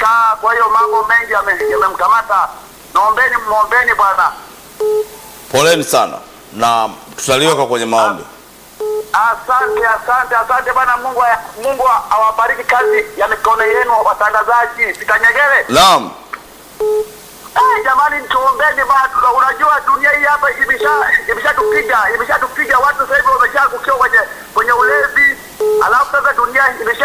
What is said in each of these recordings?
amekaa, kwa hiyo mambo mengi yamemkamata. Muombeni bwana. Poleni sana na tutaliweka kwenye maombi. Asante bwana. Mungu awabariki kazi ya mikono yenu watangazaji. Pitanyegere. Naam. Jamani, tuombeni bwana. Unajua dunia hii hapa imeshatupiga watu sasa hivi wameshaangukia kwenye ulevi. Alafu sasa dunia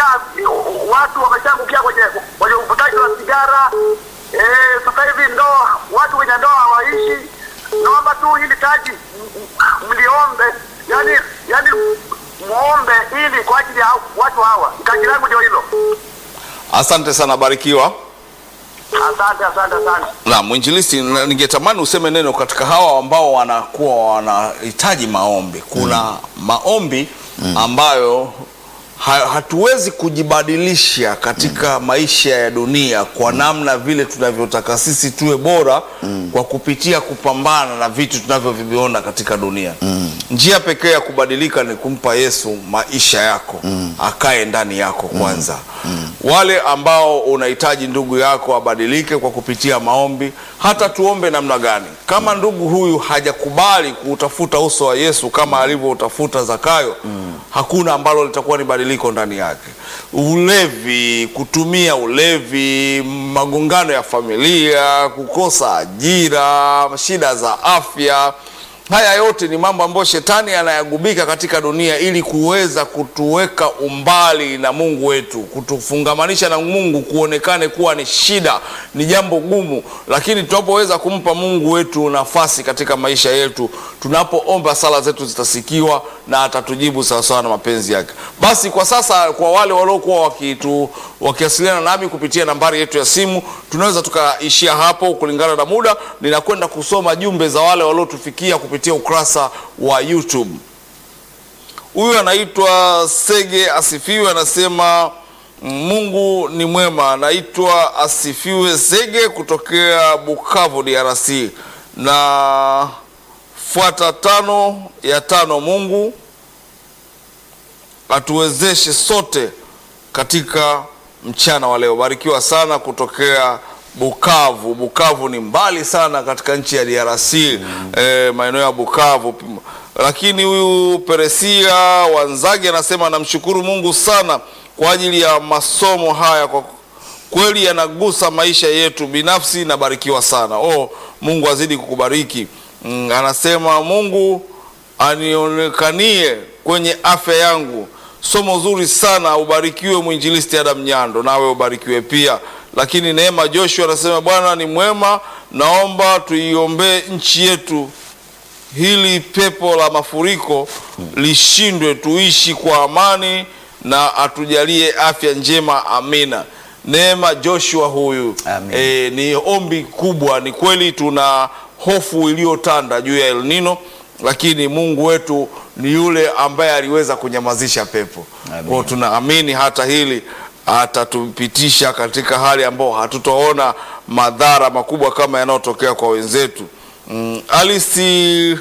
watu wameshaangukia kwenye uvutaji wa sigara. Sasa hivi watu wenye ndoa hawaishi. Naomba tu hili taji mliombe. Yaani muombe ili kwa ajili ya watu hawa. Taji langu ndio hilo. Asante sana, barikiwa. Asante. Na mwinjilisti, ningetamani useme neno katika hawa ambao wanakuwa wanahitaji maombi. Kuna maombi ambayo hatuwezi kujibadilisha katika maisha ya dunia kwa namna vile tunavyotaka sisi tuwe bora kwa kupitia kupambana na vitu tunavyoviona katika dunia. Njia pekee ya kubadilika ni kumpa Yesu maisha yako, akae ndani yako kwanza. Wale ambao unahitaji ndugu yako abadilike kwa kupitia maombi, hata tuombe namna gani, kama ndugu huyu hajakubali kuutafuta uso wa Yesu kama alivyoutafuta Zakayo, hakuna ambalo litakuwa ni badiliko ndani yake. Ulevi, kutumia ulevi, magongano ya familia, kukosa ajira, shida za afya, haya yote ni mambo ambayo shetani anayagubika katika dunia ili kuweza kutuweka umbali na Mungu wetu, kutufungamanisha na Mungu kuonekane kuwa ni shida, ni jambo gumu. Lakini tunapoweza kumpa Mungu wetu nafasi katika maisha yetu, tunapoomba sala zetu zitasikiwa na atatujibu sawa sawa na mapenzi yake. Basi kwa sasa, kwa wale waliokuwa wakiwasiliana nami kupitia nambari yetu ya simu, tunaweza tukaishia hapo kulingana na muda. Ninakwenda kusoma jumbe za wale waliotufikia kupitia ukurasa wa YouTube. Huyu anaitwa Sege Asifiwe, anasema Mungu ni mwema. Anaitwa Asifiwe Sege kutokea Bukavu, DRC. Na fuata 5 ya 5, Mungu atuwezeshe sote katika mchana wa leo. Barikiwa sana kutokea Bukavu. Bukavu ni mbali sana katika nchi ya DRC, maeneo ya Bukavu. Lakini huyu Peresia Wanzagi anasema namshukuru Mungu sana kwa ajili ya masomo haya, kwa kweli yanagusa maisha yetu binafsi. Na barikiwa sana. Mungu azidi kukubariki. Anasema Mungu anionekanie kwenye afya yangu. Somo zuri sana, ubarikiwe mwinjilisti Adam Nyando, nawe ubarikiwe pia. Lakini Neema Joshua anasema Bwana ni mwema, naomba tuiombee nchi yetu, hili pepo la mafuriko lishindwe, tuishi kwa amani na atujalie afya njema. Amina. Neema Joshua huyu, ni ombi kubwa. Ni kweli tuna hofu iliyotanda juu ya El Nino, lakini Mungu wetu ni yule ambaye aliweza kunyamazisha pepo. Kwa tunaamini hata hili atatupitisha katika hali ambayo hatutaona madhara makubwa kama yanayotokea kwa wenzetu. Alice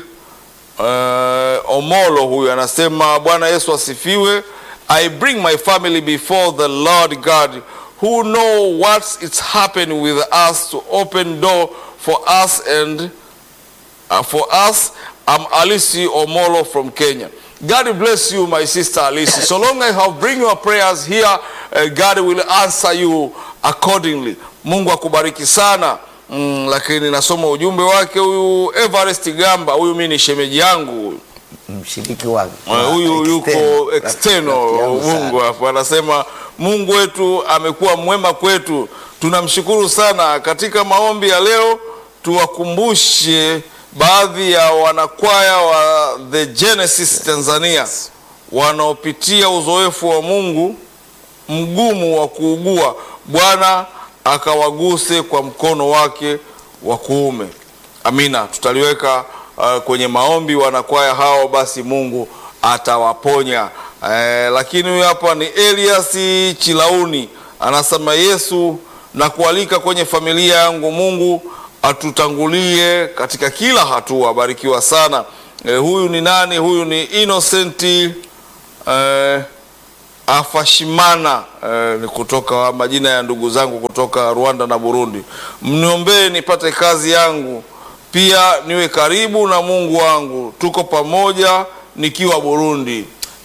Omolo huyu anasema Bwana Yesu asifiwe. I bring my family before the Lord God who know what is happening with us to open door for us and for us. I'm Alice Omolo from Kenya. God bless you, my sister Alice. So long I have bring your prayers here, God will answer you accordingly. Mungu akubariki sana. Lakini nasoma ujumbe wake huyu Everest Gamba. Huyu mimi ni shemeji yangu, mshiriki wake. Huyu yuko external Mungu hapo. Anasema Mungu wetu amekuwa mwema kwetu. Tunamshukuru sana. Katika maombi ya leo tuwakumbushe baadhi ya wanakwaya wa The Genesis Tanzania wanaopitia uzoefu wa Mungu mgumu wa kuugua. Bwana akawaguse kwa mkono wake wa kuume. Amina. Tutaliweka kwenye maombi wanakwaya hao, basi Mungu atawaponya. Lakini huyu hapa ni Elias Chilauni, anasema Yesu na kualika kwenye familia yangu, Mungu atutangulie katika kila hatua. Barikiwa sana. Huyu ni nani? Huyu ni Innocent Afashimana ni kutoka majina ya ndugu zangu kutoka Rwanda na Burundi. Mniombee nipate kazi yangu, pia niwe karibu na Mungu wangu. Tuko pamoja nikiwa Burundi.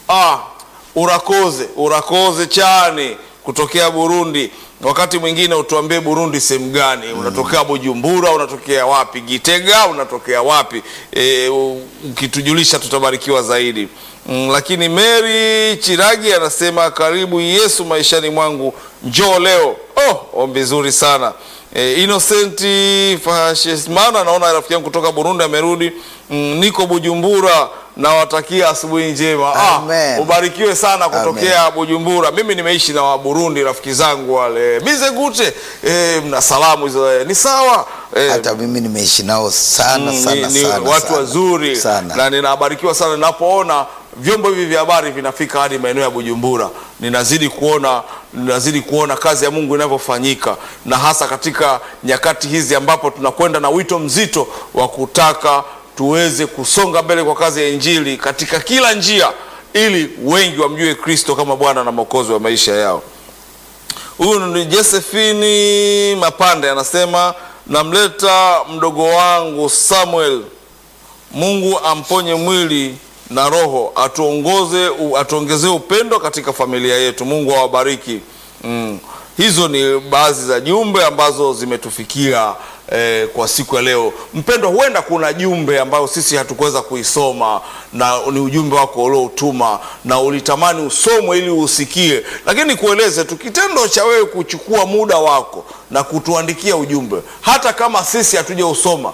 Urakoze chani kutokea Burundi. Wakati mwingine utuambie Burundi sehemu gani? Unatokea Bujumbura, unatokea wapi? Gitega, unatokea wapi? Ukitujulisha tutabarikiwa zaidi. Lakini Mary Chiragi anasema karibu Yesu maishani mwangu, njoo leo. Ombi zuri sana. Innocent Fashesmana, naona rafiki yangu kutoka Burundi amerudi. Niko Bujumbura, nawatakia asubuhi njema. Ubarikiwe sana kutokea Bujumbura. Mimi nimeishi na wa Burundi rafiki zangu wale. Bize gute, mna salamu hizo ni sawa. Hata mimi nimeishi nao sana watu wazuri sana. Na ninabarikiwa sana ninapoona vyombo hivi vya habari vinafika hadi maeneo ya Bujumbura. Ninazidi kuona kazi ya Mungu inavyofanyika, na hasa katika nyakati hizi ambapo tunakwenda na wito mzito wa kutaka tuweze kusonga mbele kwa kazi ya Injili katika kila njia, ili wengi wamjue Kristo kama Bwana na Mwokozi wa maisha yao. Huyu ni Josephine Mapande anasema, namleta mdogo wangu Samuel, Mungu amponye mwili na roho, atuongezee upendo katika familia yetu. Mungu awabariki. Hizo ni baadhi za jumbe ambazo zimetufikia kwa siku ya leo. Mpendwa, huenda kuna jumbe ambayo sisi hatukuweza kuisoma, na ni ujumbe wako uliotuma na ulitamani usomwe ili usikie, lakini kueleze tu kitendo cha wewe kuchukua muda wako na kutuandikia ujumbe, hata kama sisi hatuja usoma,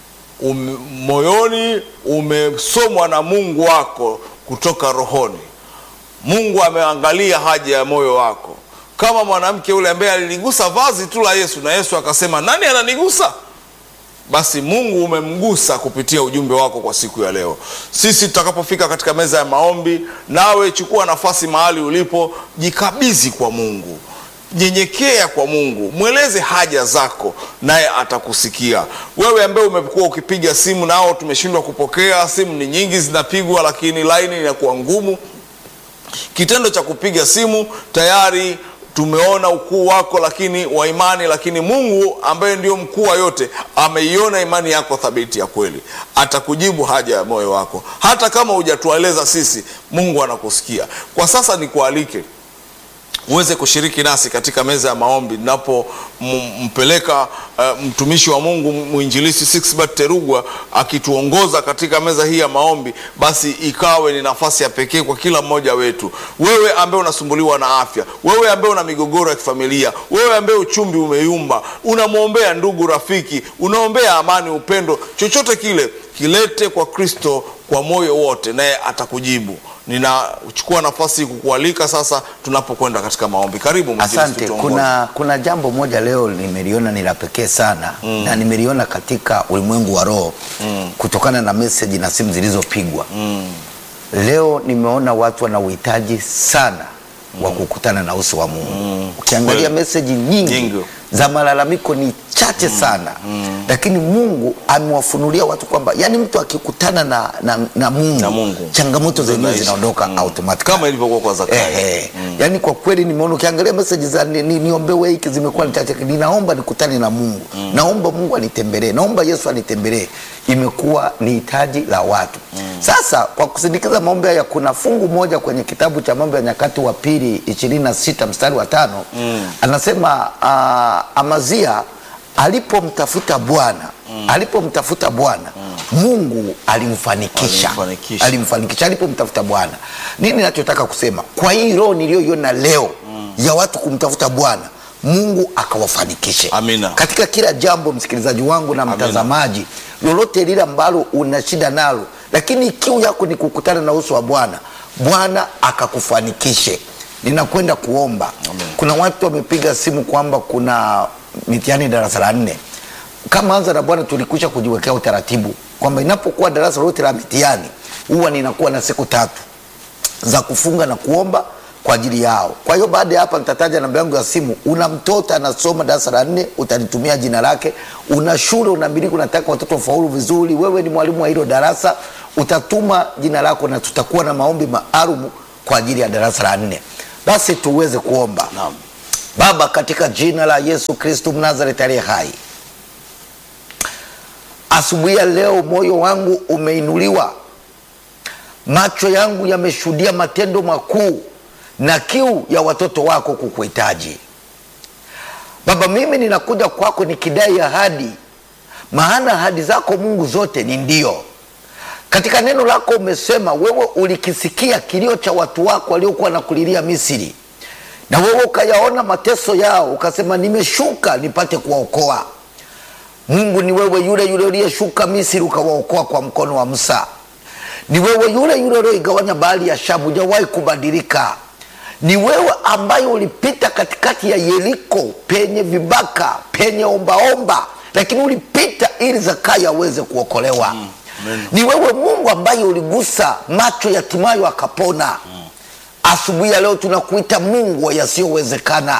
moyoni umesomwa na Mungu wako kutoka rohoni. Mungu ameangalia haja ya moyo wako, kama mwanamke yule ambaye aliligusa vazi tu la Yesu na Yesu akasema, nani ananigusa? Basi Mungu umemgusa kupitia ujumbe wako kwa siku ya leo. Sisi tutakapofika katika meza ya maombi, nawe chukua nafasi mahali ulipo, jikabidhi kwa Mungu, nyenyekea kwa Mungu, mweleze haja zako, naye atakusikia. Wewe ambaye umekuwa ukipiga simu nao tumeshindwa kupokea, simu ni nyingi zinapigwa lakini line inakuwa ngumu, kitendo cha kupiga simu tayari tumeona ukuu wako lakini wa imani, lakini Mungu ambaye ndio mkuu wa yote ameiona imani yako thabiti ya kweli, atakujibu haja ya moyo wako. Hata kama hujatueleza sisi, Mungu anakusikia. Kwa sasa nikualike uweze kushiriki nasi katika meza ya maombi, napo mpeleka mtumishi wa Mungu mwinjilisti Sixbert Terugwa akituongoza katika meza hii ya maombi. Basi ikawe ni nafasi ya pekee kwa kila mmoja wetu. Wewe ambaye unasumbuliwa na afya, wewe ambaye una migogoro ya kifamilia, wewe ambaye uchumbi umeyumba, unamwombea ndugu, rafiki, unaombea amani, upendo, chochote kile kilete kwa Kristo kwa moyo wote, naye atakujibu. Ninachukua nafasi kukualika sasa tunapokwenda katika maombi. Karibu mwinjilisti. Asante. Kuna jambo moja leo nimeliona ni la pekee sana, na nimeliona katika ulimwengu wa roho kutokana na message na simu zilizopigwa. Leo nimeona watu wana uhitaji sana wa kukutana na uso wa Mungu. Ukiangalia message nyingi za malalamiko ni chache sana, lakini Mungu amewafunulia watu kwamba yani mtu akikutana na Mungu changamoto zenyewe zinaondoka automatic, kama ilivyokuwa kwa Zakaria. Yani kwa kweli nimeona, ukiangalia message za niombewe hiki zimekuwa ni chache. Ninaomba nikutane na Mungu, naomba Mungu anitembelee, naomba Yesu anitembelee, imekuwa ni hitaji la watu. Sasa kwa kusindikiza maombi haya, kuna fungu moja kwenye kitabu cha Mambo ya Nyakati wa Pili 26 mstari wa 5, anasema Amazia alipomtafuta Bwana, Mungu alimfanikisha alipomtafuta Bwana. Nini ninachotaka kusema kwa hii roho niliyoiona leo ya watu kumtafuta Bwana, Mungu akawafanikishe. Amina. Katika kila jambo, msikilizaji wangu na mtazamaji, lolote lile ambalo una shida nalo, lakini kiu yako ni kukutana na uso wa Bwana, Bwana akakufanikishe. Ninakwenda kuomba. Kuna watu wamepiga simu kwamba kuna mitihani darasa la 4. Kama Anza na Bwana tulikwisha kujiwekea utaratibu kwamba inapokuwa darasa lote la mitihani, huwa ninakuwa na siku 3 za kufunga na kuomba kwa ajili yao. Kwa hiyo baada ya hapa nitataja namba yangu ya simu. Una mtoto anasoma darasa la 4, utanitumia jina lake. Una shule unamiliki, unataka watoto wafaulu vizuri, wewe ni mwalimu wa hilo darasa, utatuma jina lako na tutakuwa na maombi maalum kwa ajili ya darasa la 4. Basi tuweze kuomba. Naam. Baba, katika jina la Yesu Kristo Mnazareti aliye hai, asubuhi ya leo moyo wangu umeinuliwa, macho yangu yameshuhudia matendo makuu na kiu ya watoto wako kukuhitaji. Baba, mimi ninakuja kwako nikidai ahadi, maana ahadi zako Mungu zote ni ndio. Katika neno lako umesema wewe ulikisikia kilio cha watu wako waliokuwa na kulilia Misri, na wewe ukayaona mateso yao, ukasema nimeshuka nipate kuwaokoa. Mungu, ni wewe yule yule uliyeshuka Misri ukawaokoa kwa mkono wa Musa. Ni wewe yule yule uliyegawanya bahari ya Shamu, hujawahi kubadilika. Ni wewe ambaye ulipita katikati ya Yeriko penye vibaka, penye ombaomba, lakini ulipita ili Zakayo aweze kuokolewa. Ni wewe Mungu ambaye uligusa macho ya Timayo akapona. Asubuhi ya leo tunakuita Mungu wa yasiyowezekana.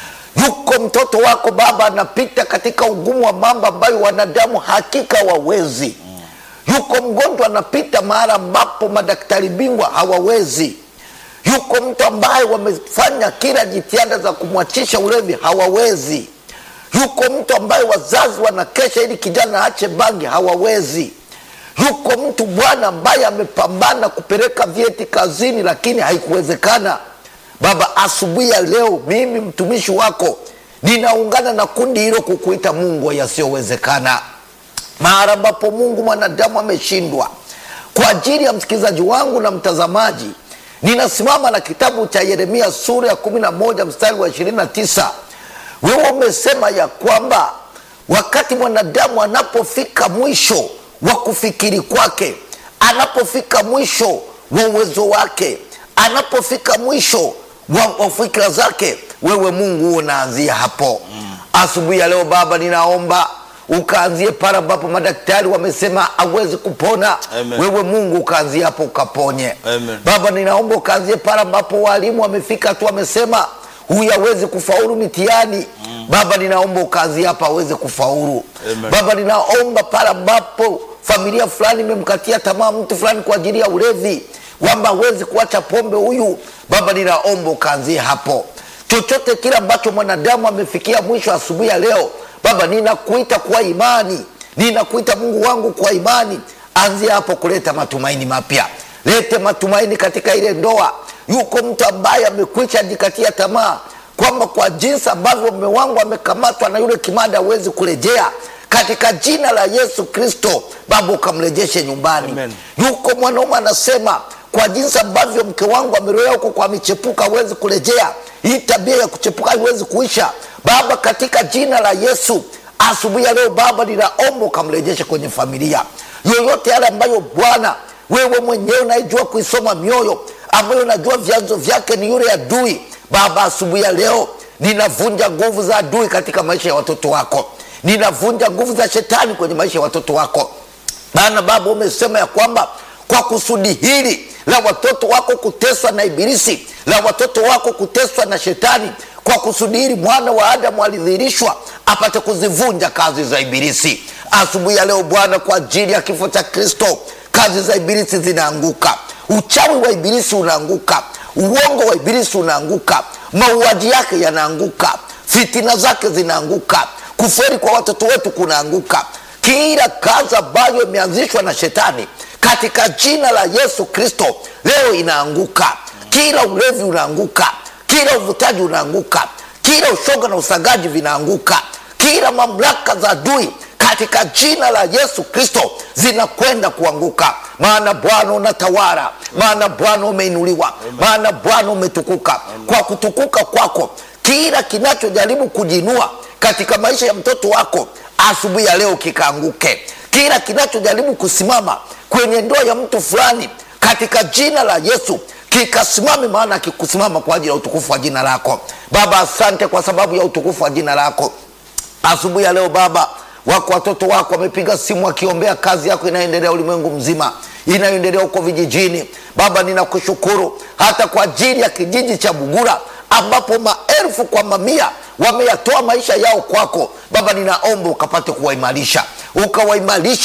Yuko mtoto wako Baba anapita katika ugumu wa mambo ambayo wanadamu hakika wawezi. Yuko mgonjwa anapita mahali ambapo madaktari bingwa hawawezi. Yuko mtu ambaye wamefanya kila jitihada za kumwachisha ulevi hawawezi. Yuko mtu ambaye wazazi wanakesha ili kijana aache bangi hawawezi. Yuko mtu Bwana ambaye amepambana kupeleka vyeti kazini lakini haikuwezekana. Baba, asubuhi ya leo mimi mtumishi wako ninaungana na kundi hilo kukuita Mungu wa yasiyowezekana. Mahali ambapo Mungu mwanadamu ameshindwa, kwa ajili ya msikilizaji wangu na mtazamaji, ninasimama na kitabu cha Yeremia sura ya 11 mstari wa 29. Wewe umesema ya kwamba wakati mwanadamu anapofika mwisho wa kufikiri kwake, anapofika mwisho wa uwezo wake, anapofika mwisho wa fikra zake, wewe Mungu unaanzia hapo. Asubuhi ya leo Baba, ninaomba ukaanzie pale ambapo madaktari wamesema hawezi kupona. Amen. Wewe Mungu ukaanzie hapo ukaponye. Amen. Baba, ninaomba ukaanzie pale ambapo walimu wamefika tu wamesema huyu hawezi kufaulu mitihani. Baba, ninaomba ukaanzie hapa aweze kufaulu. Amen. Baba, ninaomba pale ambapo familia fulani imemkatia tamaa mtu fulani kwa ajili ya ulevi, kwamba hawezi kuacha pombe huyu, Baba, ninaomba ukaanzie hapo. Chochote kile ambacho mwanadamu amefikia mwisho asubuhi ya leo, Baba, ninakuita kwa imani, ninakuita Mungu wangu kwa imani, anzia hapo kuleta matumaini mapya. Lete matumaini katika ile ndoa. Yuko mtu ambaye amekwisha jikatia tamaa kwamba kwa jinsi ambavyo mume wangu amekamatwa na yule kimada hawezi kurejea, katika jina la Yesu Kristo Baba ukamrejeshe nyumbani. Amen. Yuko mwanaume anasema kwa jinsi ambavyo mke wangu amelelewa huko kwa michepuka hawezi kurejea, hii tabia ya kuchepuka haiwezi kuisha. Baba, katika jina la Yesu asubuhi ya leo Baba, ninaomba ukamrejeshe kwenye familia yoyote yale ambayo Bwana wewe mwenyewe unajua kuisoma mioyo, ambayo unajua vyanzo vyake ni yule adui. Baba, asubuhi ya leo ninavunja nguvu za adui katika maisha ya watoto wako, ninavunja nguvu za shetani kwenye maisha ya watoto wako. Maana Baba umesema ya kwamba kwa kusudi hili la watoto wako kuteswa na ibilisi, la watoto wako kuteswa na shetani, kwa kusudi hili mwana wa Adamu alidhihirishwa apate kuzivunja kazi za ibilisi. Asubuhi ya leo Bwana, kwa ajili ya kifo cha Kristo, kazi za ibilisi zinaanguka, uchawi wa ibilisi unaanguka, uongo wa ibilisi unaanguka, mauaji yake yanaanguka, fitina zake zinaanguka, kuferi kwa watoto wetu kunaanguka. Kila kazi ambayo imeanzishwa na shetani katika jina la Yesu Kristo leo inaanguka. Kila ulevi unaanguka, kila uvutaji unaanguka, kila ushoga na usagaji vinaanguka, kila mamlaka za adui katika jina la Yesu Kristo zinakwenda kuanguka. Maana Bwana unatawala, maana Bwana umeinuliwa, maana Bwana umetukuka. Kwa kutukuka kwako kila kinachojaribu kujinua katika maisha ya mtoto wako asubuhi ya leo kikaanguke. Kila kinachojaribu kusimama kwenye ndoa ya mtu fulani katika jina la Yesu kikasimame, maana kikusimama kwa ajili ya utukufu wa jina lako. Baba, asante kwa sababu ya utukufu wa jina lako. Asubuhi ya leo Baba, wako watoto wako wamepiga simu wakiombea kazi yako inayoendelea ulimwengu mzima, inayoendelea huko vijijini. Baba, ninakushukuru hata kwa ajili ya kijiji cha Bugura ambapo maelfu kwa mamia wameyatoa maisha yao kwako. Baba, ninaomba ukapate kuwaimarisha, ukawaimarishe,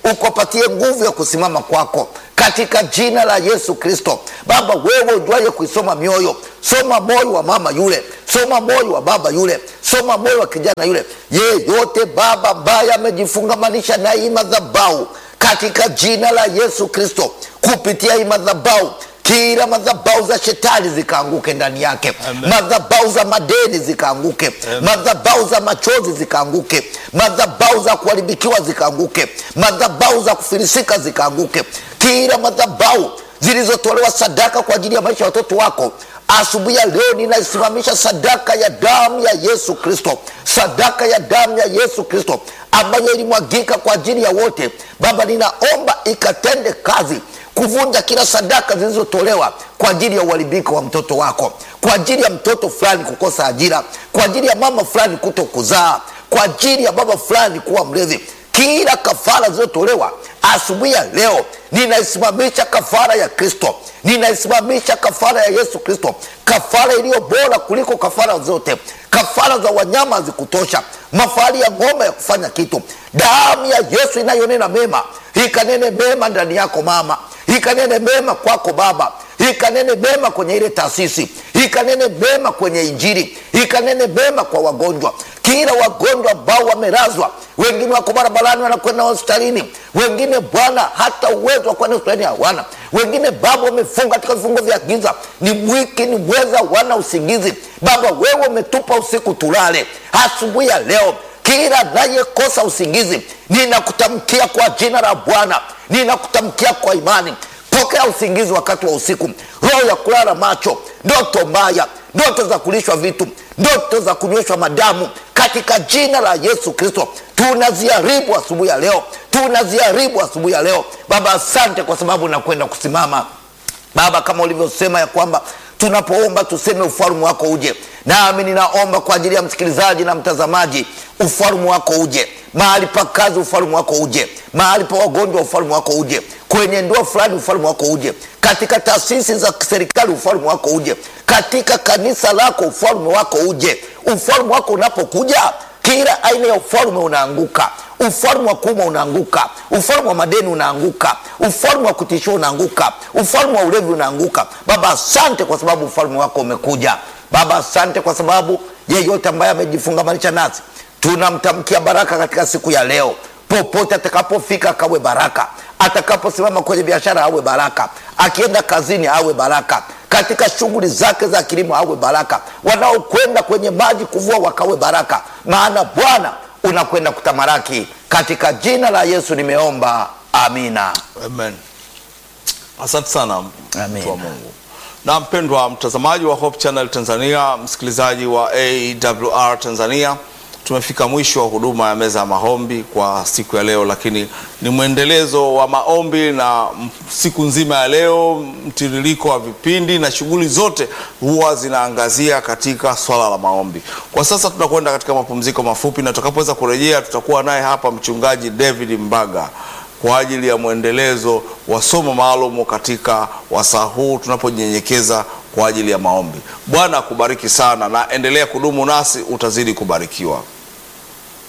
ukapatie nguvu ya kusimama kwako katika jina la Yesu Kristo. Baba, wewe ujuaye kuisoma mioyo, soma moyo wa mama yule, soma moyo wa baba yule, soma moyo wa kijana yule, yeyote Baba ambaye amejifungamanisha na hii madhabahu katika jina la Yesu Kristo, kupitia hii madhabahu kila madhabahu za shetani zikaanguke ndani yake. Madhabahu za madeni zikaanguke. Madhabahu za machozi zikaanguke. Madhabahu za kuharibikiwa zikaanguke. Madhabahu za kufilisika zikaanguke. Kila madhabahu zilizotolewa sadaka kwa ajili ya maisha ya watoto wako, asubuhi ya leo ninaisimamisha sadaka ya damu ya Yesu Kristo, sadaka ya damu ya Yesu Kristo ambayo ilimwagika kwa ajili ya wote. Baba, ninaomba ikatende kazi kuvunja kila sadaka zilizotolewa kwa ajili ya uharibiko wa mtoto wako, kwa ajili ya mtoto fulani kukosa ajira, kwa ajili ya mama fulani kutokuzaa, kwa ajili ya baba fulani kuwa mlezi. Kila kafara zilizotolewa asubuhi ya leo, ninaisimamisha kafara ya Kristo, ninaisimamisha kafara ya Yesu Kristo, kafara iliyo bora kuliko kafara zote. Kafara za wanyama zikutosha, mafahali ya ng'ombe ya kufanya kitu. Damu ya Yesu inayonena mema, ikanene mema ndani yako mama, ikanene mema kwako baba, ikanene mema kwenye ile taasisi, ikanene mema kwenye Injili, ikanene mema kwa wagonjwa. Kila wagonjwa ambao wamelazwa, wengine wako barabarani wanakwenda hospitalini, wengine Bwana hata uwezo wa kwenda hospitalini hawana, wengine Baba wamefunga katika vifungo vya giza, ni mwiki ni mweza, wana usingizi. Baba, wewe umetupa usiku tulale. Asubuhi ya leo kila anayekosa usingizi, ninakutamkia kwa jina la Bwana, ninakutamkia kwa imani, pokea usingizi wakati wa usiku. Roho ya kulala macho, ndoto mbaya, ndoto za kulishwa vitu, ndoto za kunyweshwa madamu, katika jina la Yesu Kristo tunaziharibu asubuhi ya leo, tunaziharibu asubuhi ya leo. Baba, asante kwa sababu nakwenda kusimama Baba, kama ulivyosema ya kwamba tunapoomba tuseme ufalme wako uje. Nami ninaomba kwa ajili ya msikilizaji na mtazamaji, ufalme wako uje. Mahali pa kazi ufalme wako uje. Mahali pa wagonjwa ufalme wako uje. Kwenye ndoa fulani ufalme wako uje. Katika taasisi za serikali ufalme wako uje. Katika kanisa lako ufalme wako uje. Ufalme wako unapokuja, kila aina ya ufalme unaanguka. Ufalme wa kuuma unaanguka, ufalme wa madeni unaanguka, ufalme wa kutishia unaanguka, ufalme wa ulevi unaanguka. Baba, asante kwa sababu ufalme wako umekuja. Baba, asante kwa sababu yeyote ambaye amejifungamanisha nasi, tunamtamkia baraka katika siku ya leo. Popote atakapofika kawe baraka, atakaposimama kwenye biashara awe baraka, akienda kazini awe baraka, katika shughuli zake za kilimo awe baraka, wanaokwenda kwenye maji kuvua wakawe baraka, maana Bwana unakwenda kutamaraki. Katika jina la Yesu nimeomba, amina. Amen. Asante sana mtu wa Mungu. Na mpendwa mtazamaji wa Hope Channel Tanzania, msikilizaji wa AWR Tanzania, tumefika mwisho wa huduma ya meza ya maombi kwa siku ya leo, lakini ni mwendelezo wa maombi na siku nzima ya leo, mtiririko wa vipindi na shughuli zote huwa zinaangazia katika swala la maombi. Kwa sasa tunakwenda katika mapumziko mafupi, na tutakapoweza kurejea tutakuwa naye hapa mchungaji David Mbaga kwa ajili ya mwendelezo wa somo maalum katika wasaa huu tunaponyenyekeza kwa ajili ya maombi. Bwana akubariki sana na endelea kudumu nasi, utazidi kubarikiwa.